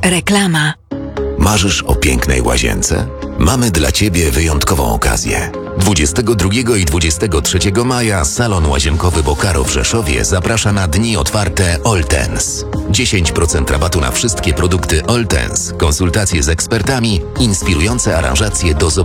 Reklama. Marzysz o pięknej łazience? Mamy dla Ciebie wyjątkową okazję. 22 i 23 maja salon łazienkowy Bokaro w Rzeszowie zaprasza na dni otwarte Oltens. 10% rabatu na wszystkie produkty Oltens, konsultacje z ekspertami, inspirujące aranżacje do zobaczenia.